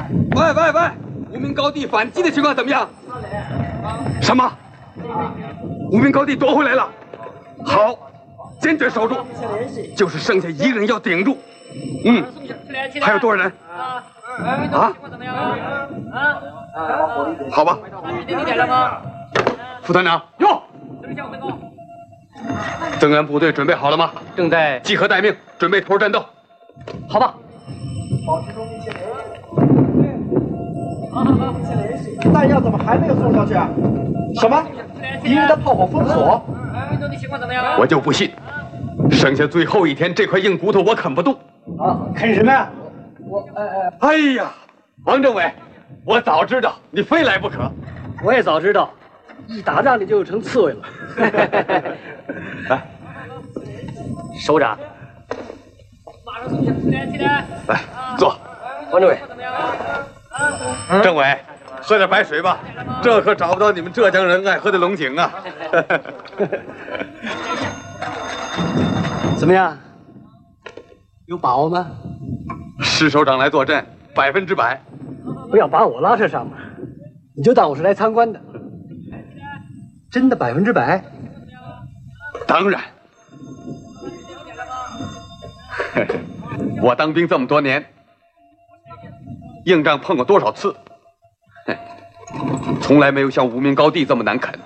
喂，无名高地反击的情况怎么样？什么？无名高地夺回来了？好，坚决守住，就是剩下一个人要顶住。还有多少人？啊？好吧。副团长，哟，增援部队准备好了吗？ 正在集合待命，准备投入战斗。 好吧。 弹药怎么还没有送上去啊？什么？敌人的炮火封锁？ 运动的情况怎么样？ 我就不信，剩下最后一天这块硬骨头我啃不动。 啊，啃什么呀？ 哎呀，王政委，我早知道你非来不可。 我也早知道，一打仗你就成刺猬了。 来， 首长， 来坐。 王政委， 政委，喝点白水吧，这可找不到你们浙江人爱喝的龙井啊。 怎么样？有把握吗？ 师首长来坐镇，100%。 不要把我拉扯上嘛，你就当我是来参观的。真的100%？ 当然。我当兵这么多年，硬仗碰过多少次，从来没有像无名高地这么难啃。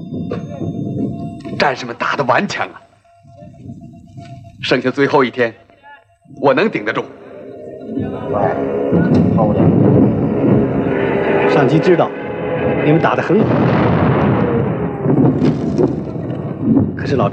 战士们打得顽强啊！剩下最后一天，我能顶得住。 好的。 上级知道你们打得很好，可是老